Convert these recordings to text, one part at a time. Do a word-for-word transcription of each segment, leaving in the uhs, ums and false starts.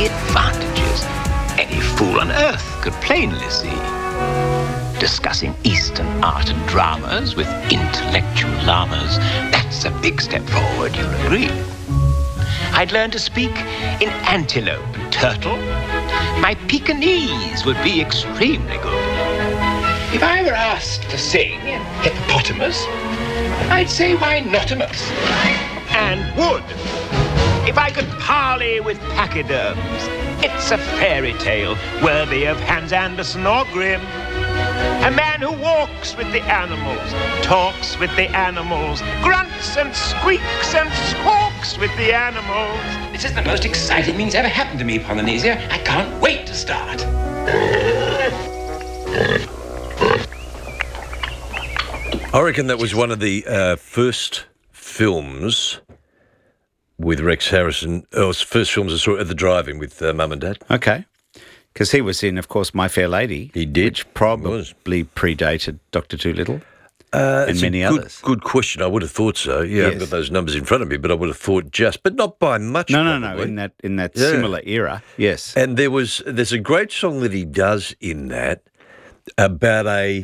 advantages any fool on earth could plainly see. Discussing Eastern art and dramas with intellectual llamas, that's a big step forward, you'll agree. I'd learn to speak in antelope and turtle. My Pekingese would be extremely good. If I were asked to sing in hippopotamus, I'd say why notamus, and would. If I could parley with pachyderms, it's a fairy tale worthy of Hans Andersen or Grimm. A man who walks with the animals, talks with the animals, grunts and squeaks and squawks with the animals. This is the most exciting thing's ever happened to me, Polynesia. I can't wait to start. I reckon that was one of the uh, first films with Rex Harrison. Oh, it was first films I saw at the drive-in with uh, Mum and Dad. Okay. Because he was in, of course, My Fair Lady. He did. Which probably predated Doctor Dolittle uh, and many a good, others. Good question. I would have thought so. Yeah, yes. I haven't got those numbers in front of me, but I would have thought just, but not by much. No, no, probably. no. In that in that yeah. similar era, yes. And there was there's a great song that he does in that about a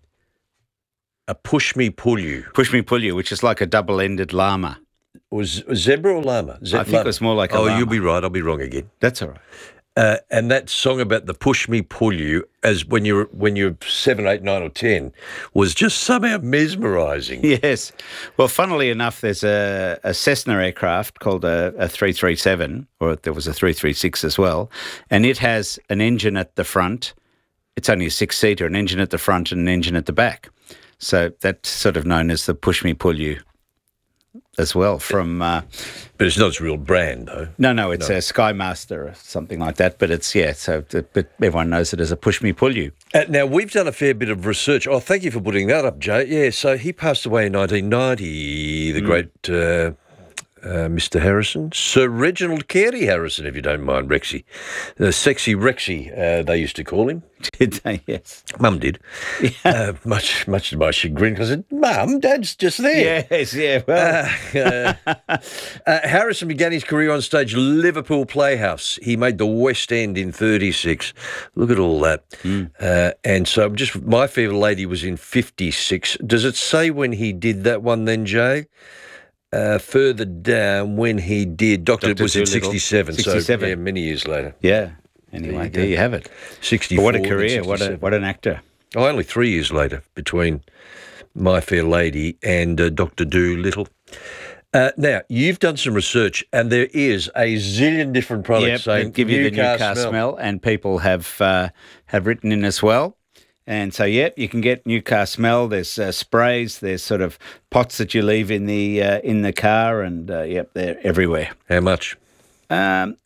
a push me pull you, push me pull you, which is like a double-ended llama. Was zebra or llama? Ze- I think llama. it was more like a oh, llama. you'll be right. I'll be wrong again. That's all right. Uh, and that song about the push me pull you, as when you're when you're seven, eight, nine, or ten, was just somehow mesmerising. Yes. Well, funnily enough, there's a, a Cessna aircraft called a, a three thirty-seven, or there was a three thirty-six as well, and it has an engine at the front. It's only a six-seater, an engine at the front and an engine at the back. So that's sort of known as the push me pull you as well from... Uh, but it's not its real brand, though. No, no, it's no. a Skymaster or something like that. But it's, yeah, so but everyone knows it as a push me pull you. Uh, now, we've done a fair bit of research. Oh, thank you for putting that up, Jay. Yeah, so he passed away in nineteen ninety, the mm. great... Uh, Uh, Mister Harrison, Sir Reginald Carey Harrison, if you don't mind, Rexy. The sexy Rexy, uh, they used to call him. Did they? Yes. Mum did. Yeah. Uh, much much to my chagrin, because I said, Mum, Dad's just there. Yes, yeah, well. Uh, uh, uh, Harrison began his career on stage Liverpool Playhouse. He made the West End in thirty-six. Look at all that. Mm. Uh, and so just My Fair Lady was in fifty-six. Does it say when he did that one then, Jay? Uh, further down, when he did, Doctor, Doctor was in sixty-seven, sixty-seven, so yeah, many years later. Yeah. Anyway, there you, there you have it. sixty-four. But what a career! What a what an actor! Oh, only three years later between My Fair Lady and uh, Doctor Dolittle. Uh, now you've done some research, and there is a zillion different products yep, saying give you new the new car, car smell. smell, and people have uh, have written in as well. And so, yeah, you can get new car smell. There's uh, sprays. There's sort of pots that you leave in the uh, in the car, and uh, yep, they're everywhere. How much? Um,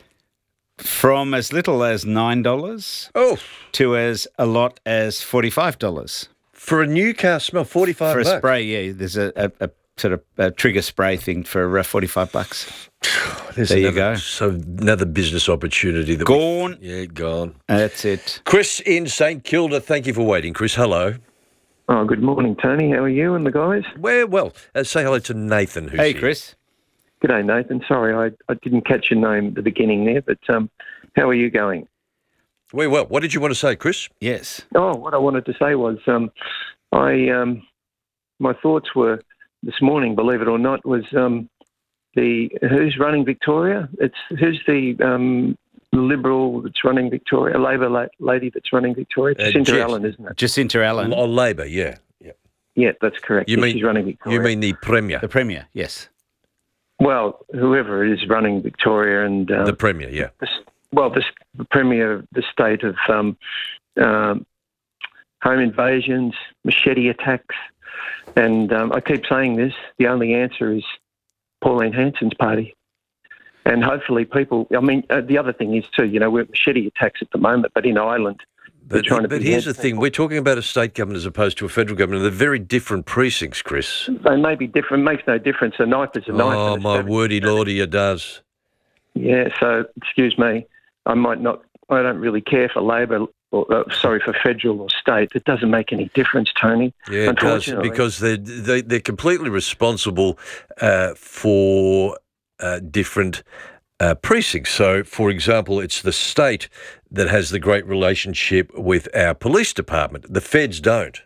from as little as nine dollars oh. to as a lot as forty-five dollars for a new car smell. Forty-five for bucks. a spray. Yeah, there's a, a, a sort of a trigger spray thing for uh, forty-five bucks. There's there another, you go. So another business opportunity. That gone. We, yeah, gone. That's it. Chris in St Kilda, thank you for waiting. Chris, hello. Oh, good morning, Tony. How are you and the guys? Well, well. Uh, say hello to Nathan, who's Hey, here. Chris. G'day, Nathan. Sorry, I, I didn't catch your name at the beginning there, but um, how are you going? Very well. What did you want to say, Chris? Yes. Oh, what I wanted to say was um, I um, my thoughts were this morning, believe it or not, was... Um, The who's running Victoria? It's who's the um, Liberal that's running Victoria, a Labor la- lady that's running Victoria. Uh, Jacinta Jess, Allen, isn't it? Jacinta Allen. On Labor, yeah, yeah. Yeah, that's correct. You yeah, mean she's running Victoria? You mean the Premier? The Premier, yes. Well, whoever is running Victoria and um, the Premier, yeah. The, well, the, the Premier of the state of um, um, home invasions, machete attacks, and um, I keep saying this. The only answer is Pauline Hanson's party. And hopefully people, I mean, uh, the other thing is too, you know, we're machete attacks at the moment, but in Ireland, but, trying to but here's the thing, we're talking about a state government as opposed to a federal government. They're very different precincts, Chris. They may be different, makes no difference. A knife is a knife. Oh, my wordy lordy, it does. Yeah, so, excuse me, I might not, I don't really care for Labor, or uh, sorry, for federal or state. It doesn't make any difference, Tony. Yeah, it does, because they're, they, they're completely responsible uh, for uh, different uh, precincts. So, for example, it's the state that has the great relationship with our police department. The feds don't.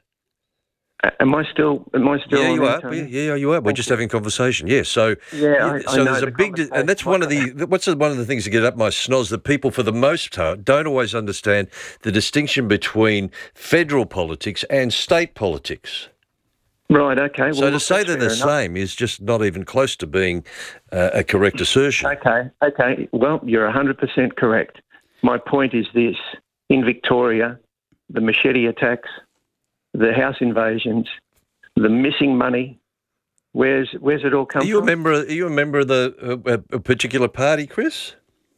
Am I still? Am I still? Yeah, on you there, are. Tony? Yeah, yeah, you are. We're Thank just you. having conversation. Yeah. So, Yeah, I- I so know there's a the big, di- and conversation. that's one of the what's the, one of the things that get up my snoz. That people, for the most part, don't always understand the distinction between federal politics and state politics. Right. Okay. So well, to look, say that's they're the fair enough. same is just not even close to being uh, a correct assertion. Okay. Okay. Well, you're one hundred percent correct. My point is this: in Victoria, the machete attacks, the house invasions, the missing money. Where's where's it all come Are you a from? member? Are you a member of the uh, a particular party, Chris?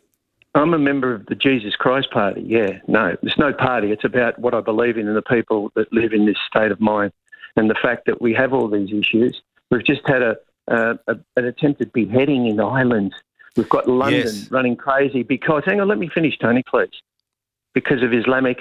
I'm a member of the Jesus Christ Party. Yeah. No, it's no party. It's about what I believe in and the people that live in this state of mind, and the fact that we have all these issues. We've just had a, a, a an attempted beheading in Ireland. We've got London Yes. running crazy because. Hang on, let me finish, Tony, please. Because of Islamic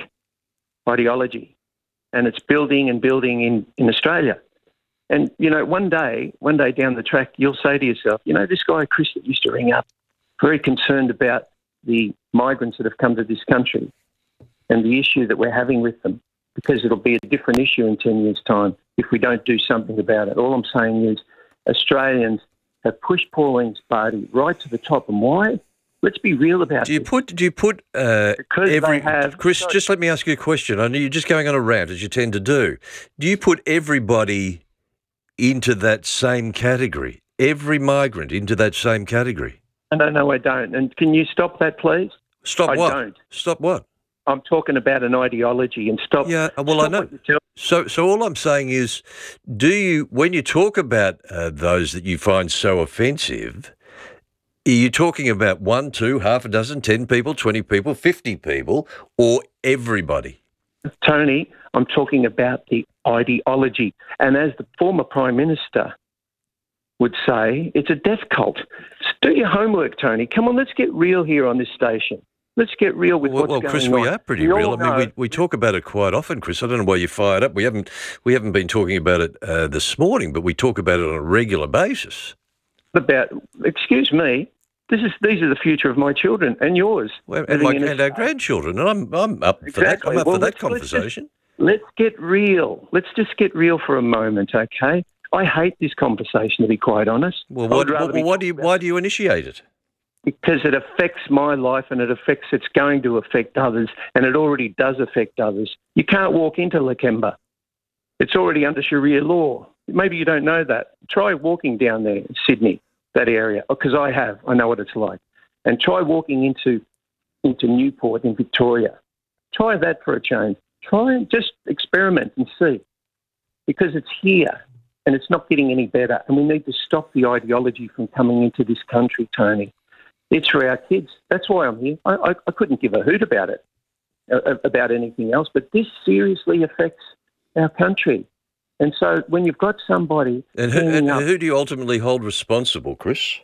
ideology, and it's building and building in, in Australia. And, you know, one day, one day down the track, you'll say to yourself, you know, this guy, Chris, that used to ring up, very concerned about the migrants that have come to this country and the issue that we're having with them, because it'll be a different issue in ten years' time if we don't do something about it. All I'm saying is Australians have pushed Pauline's party right to the top. And why? Let's be real about Do you this. put? Do you put uh, Because they every? have- Chris, just let me ask you a question. I know you're just going on a rant as you tend to do. Do you put everybody into that same category? Every migrant into that same category? No, no, I don't. And can you stop that, please? Stop I what? don't. Stop what? I'm talking about an ideology and stop. Yeah, well, I stop know. what you tell- So, so all I'm saying is, do you, when you talk about uh, those that you find so offensive, are you talking about one, two, half a dozen, ten people, twenty people, fifty people, or everybody? Tony, I'm talking about the ideology. And as the former Prime Minister would say, it's a death cult. Do your homework, Tony. Come on, let's get real here on this station. Let's get real with Well, what's well going Chris, on. we are pretty We real. all I mean, we, know- we talk about it quite often, Chris. I don't know why you're fired up. We haven't we haven't been talking about it uh, this morning, but we talk about it on a regular basis. about, excuse me, this is these are the future of my children and yours. Well, and, living my, in and our Australia. grandchildren, and I'm I'm up for Exactly. that. I'm up Well, for that let's- let's just- conversation. Let's get real. Let's just get real for a moment, okay? I hate this conversation, to be quite honest. Well, I would what, rather well, be why do you talking about- why do you initiate it? Because it affects my life and it affects, it's going to affect others, and it already does affect others. You can't walk into Lakemba. It's already under Sharia law. Maybe you don't know that. Try walking down there in Sydney, that area, because I have. I know what it's like. And try walking into into Newport in Victoria. Try that for a change. Try and just experiment and see. Because it's here and it's not getting any better. And we need to stop the ideology from coming into this country, Tony. It's for our kids. That's why I'm here. I, I, I couldn't give a hoot about it, uh, about anything else. But this seriously affects our country. And so when you've got somebody... And who, and hanging up- who do you ultimately hold responsible, Chris?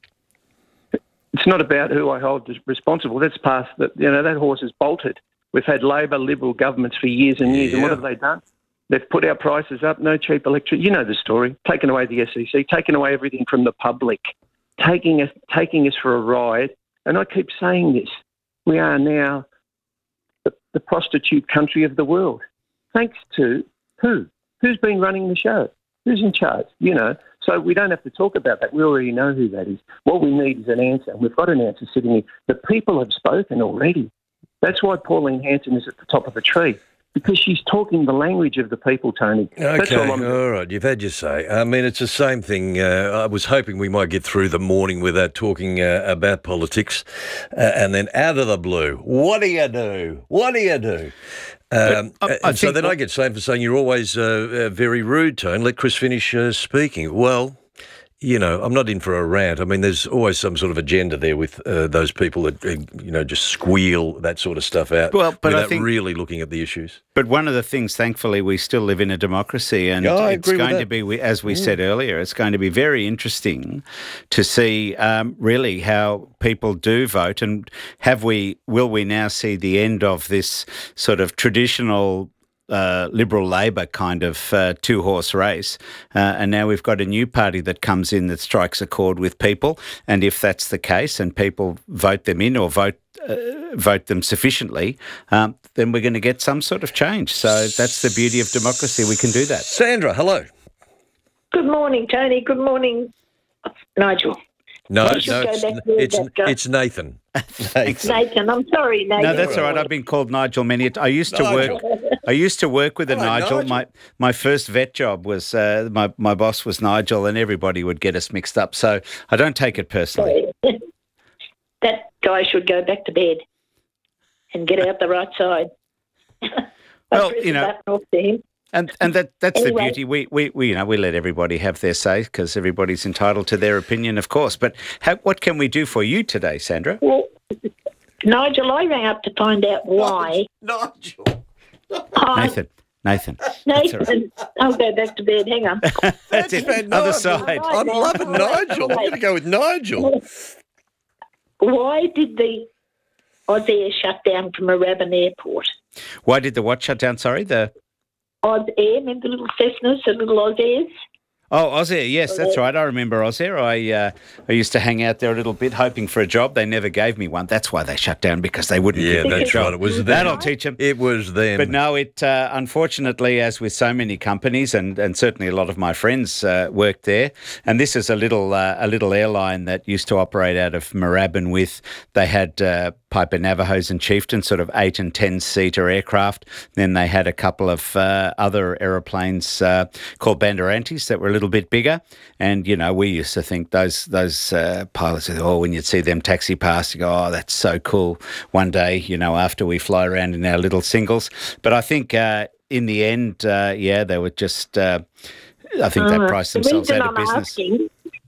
It's not about who I hold as responsible. That's past that. You know, that horse is bolted. We've had Labor, Liberal governments for years and years, and what Yeah. have they done? They've put our prices up. No cheap electricity. You know the story. Taken away the S E C. Taken away everything from the public. Taking us, taking us for a ride. And I keep saying this. We are now the, the prostitute country of the world. Thanks to who? Who's been running the show? Who's in charge? You know. So we don't have to talk about that. We already know who that is. What we need is an answer. And we've got an answer sitting here. The people have spoken already. That's why Pauline Hanson is at the top of the tree, because she's talking the language of the people, Tony. That's Okay, all I'm all right. You've had your say. I mean, it's the same thing. Uh, I was hoping we might get through the morning without talking uh, about politics, uh, and then out of the blue, what do you do? What do you do? Um, I- I and so think then what- I get blamed for saying you're always uh, uh, very rude, Tone. Let Chris finish uh, speaking. Well, you know, I'm not in for a rant. I mean, there's always some sort of agenda there with uh, those people that, uh, you know, just squeal that sort of stuff out Well, but I without think- really looking at the issues. But one of the things, thankfully, we still live in a democracy, and Yeah, I it's agree with going that. to be, we- as we said earlier, it's going to be very interesting to see um, really how people do vote, and have we, will we now see the end of this sort of traditional uh, Liberal Labor kind of uh, two-horse race, uh, and now we've got a new party that comes in that strikes a chord with people. And if that's the case, and people vote them in or vote uh, vote them sufficiently, um, then we're going to get some sort of change. So that's the beauty of democracy. We can do that. Sandra, hello. Good morning, Tony. Good morning, Nigel. No, I should no, go it's, back to it's, that guy. it's Nathan. Nathan, I'm sorry, Nathan. No, that's all right. I've been called Nigel many. a t- I used to Nigel. work. I used to work with a Hello, Nigel. Nigel. My my first vet job was uh, my my boss was Nigel, and everybody would get us mixed up. So I don't take it personally. Sorry. That guy should go back to bed and get out the right side. Well, you know, That off to him. And and that that's the Anyway. beauty. We, we we you know we let everybody have their say because everybody's entitled to their opinion, of course. But how, what can we do for you today, Sandra? Well, Nigel, I rang up to find out why. Nigel. I, Nathan, Nathan, that's all right. Nathan, I'll go back to bed. Hang on. That's it. bad, Other Nigel. side. I'm loving Nigel. I'm going to go with Nigel. Why did the Oz Air shut down from Moorabbin Airport? Why did the what shut down? Sorry, the Oz Air, remember the little Cessnas, the little Oz Airs? oh Ausair. Yes, that's right. I remember Ausair. I uh, I used to hang out there a little bit, hoping for a job. They never gave me one. That's why they shut down because they wouldn't. Yeah, give me a that's job. right. It was them. That'll teach them. It was them. But no, it uh, unfortunately, as with so many companies, and, and certainly a lot of my friends uh, worked there. And this is a little uh, a little airline that used to operate out of Moorabbin. With they had uh, Piper Navajos and Chieftain, sort of eight and ten seater aircraft. Then they had a couple of uh, other aeroplanes uh, called Banderantes that were a little bit bigger. And you know, we used to think those those uh, pilots. Oh, when you'd see them taxi past, you go, "Oh, that's so cool." One day, you know, after we fly around in our little singles. But I think uh, in the end, uh, yeah, they were just. Uh, I think they Uh, priced the themselves reason out of I'm business. asking,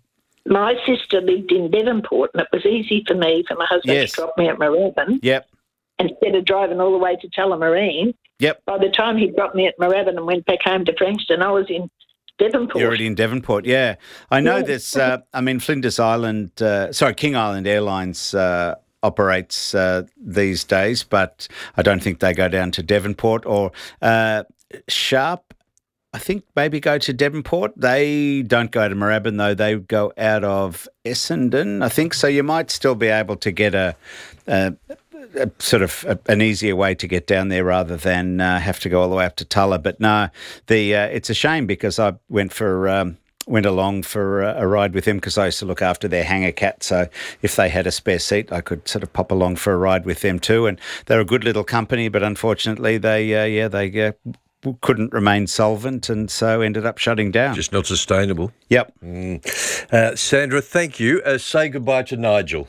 my sister lived in Devonport, and it was easy for me, for my husband Yes. to drop me at Moorabbin, Yep, instead of driving all the way to Tullamarine. yep. By the time he dropped me at Moorabbin and went back home to Frankston, I was in Devonport. You're already in Devonport, yeah. I know Yeah. this. Uh, I mean, Flinders Island, uh, sorry, King Island Airlines uh, operates uh, these days, but I don't think they go down to Devonport or uh, Sharp. I think maybe go to Devonport. They don't go to Moorabbin though. They go out of Essendon, I think. So you might still be able to get a. a a sort of a, an easier way to get down there rather than uh, have to go all the way up to Tulla. But no, the uh, it's a shame because I went for um, went along for a, a ride with them because I used to look after their hangar cat. So if they had a spare seat, I could sort of pop along for a ride with them too. And they're a good little company, but unfortunately they uh, yeah they uh, couldn't remain solvent and so ended up shutting down. Just not sustainable. Yep. Uh, Sandra, thank you. Uh, say goodbye to Nigel.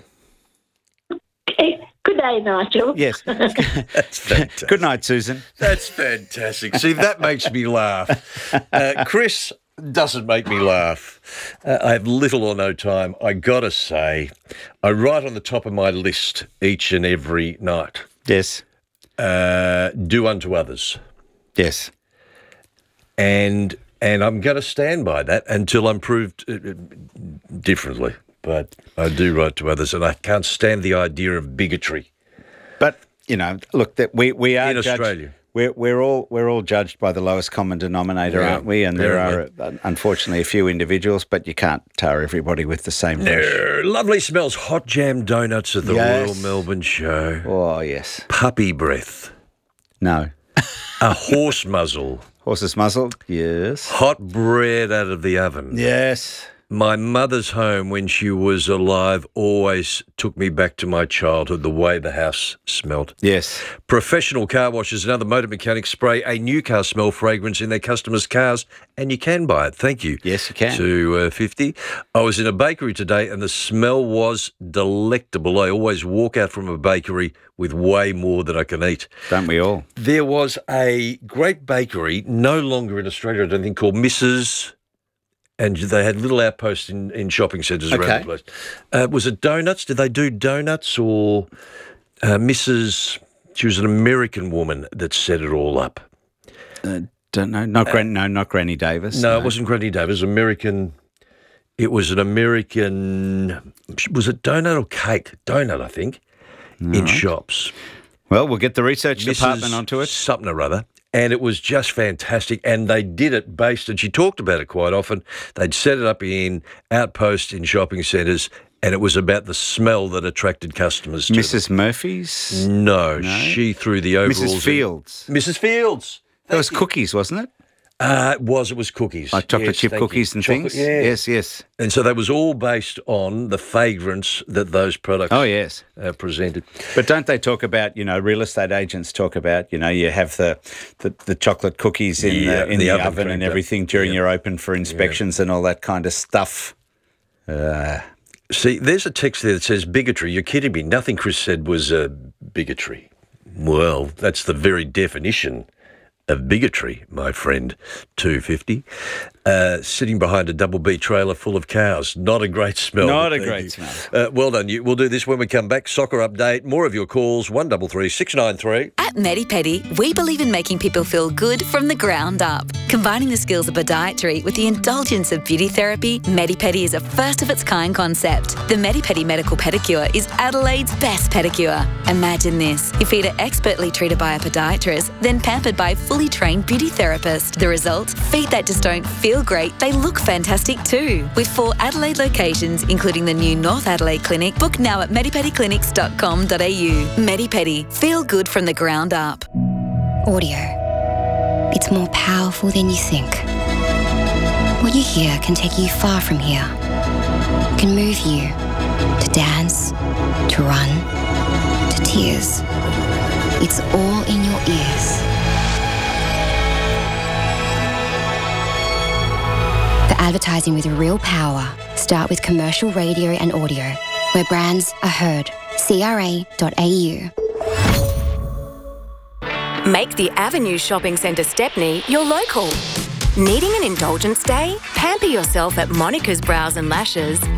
Okay. Good day, Nigel. Yes. That's fantastic. Good night, Susan. That's fantastic. See, that makes me laugh. Uh, Chris doesn't make me laugh. Uh, I have little or no time. I gotta say, I write on the top of my list each and every night. Yes. Uh, do unto others, Yes. and and I'm going to stand by that until I'm proved uh, uh, differently. But I do write to others, and I can't stand the idea of bigotry But you know, look, that we we are in judged- Australia. We're we're all we're all judged by the lowest common denominator, Yeah, aren't we? And there apparently. are uh, unfortunately a few individuals, but you can't tar everybody with the same brush. No, lovely smells. Hot jam donuts at the Yes. Royal Melbourne Show. Oh yes, Puppy breath. no A horse muzzle. horse's muzzle. Yes, Hot bread out of the oven. yes. My mother's home when she was alive always took me back to my childhood, the way the house smelt. Yes. Professional car washers and other motor mechanics spray a new car smell fragrance in their customers' cars, and you can buy it. Thank you. Yes, you can. To uh, fifty. I was in a bakery today, and the smell was delectable. I always walk out from a bakery with way more than I can eat. Don't we all? There was a great bakery, no longer in Australia, I don't think, called Missus And they had little outposts in, in shopping centres Okay. around the place. Uh, was it donuts? Did they do donuts or uh, Missus She was an American woman that set it all up. Uh, don't know. Not Gran. No, not Granny Davis. No, it wasn't Granny Davis. It was American. It was an American. Was it donut or cake? Donut, I think, in shops. Well, we'll get the research Missus department onto it. Something or other. And it was just fantastic. And they did it based, and she talked about it quite often. They'd set it up in outposts in shopping centres, and it was about the smell that attracted customers to Missus them. Murphy's? No, No? she threw the overalls. Missus Fields. In. Missus Fields. That was cookies, wasn't it? Uh, it was. It was cookies. Like chocolate Yes, chip thank cookies you. and Chocolate- things? yeah. Yes, yes. And so that was all based on the fragrance that those products Oh, yes. uh, presented. But don't they talk about, you know, real estate agents talk about, you know, you have the the, the chocolate cookies in Yeah, the, in the the, oven oven, and cranked up. everything during Yeah. you're open for inspections and all that kind of stuff. Uh, See, there's a text there that says bigotry. You're kidding me. Nothing Chris said was uh, bigotry. Well, that's the very definition of bigotry, my friend. two fifty. Uh, sitting behind a double B trailer full of cows. Not a great smell. Not but a thank great you. smell. Uh, well done. You. We'll do this when we come back. Soccer update. More of your calls. one three three, six nine three. At MediPedi, we believe in making people feel good from the ground up. Combining the skills of podiatry with the indulgence of beauty therapy, MediPedi is a first-of-its-kind concept. The MediPedi Medical Pedicure is Adelaide's best pedicure. Imagine this. Your feet are expertly treated by a podiatrist, then pampered by a fully trained beauty therapist. The result? Feet that just don't feel great, they look fantastic too. With four Adelaide locations, including the new North Adelaide Clinic, book now at medipedi clinics dot com dot a u. MediPedi. Feel good from the ground up. Audio. It's more powerful than you think. What you hear can take you far from here. Can move you to dance, to run, to tears. It's all in your ears. For advertising with real power, start with commercial radio and audio, where brands are heard. C R A dot A U. Make the Avenue Shopping Centre Stepney your local. Needing an indulgence day? Pamper yourself at Monica's Brows and Lashes.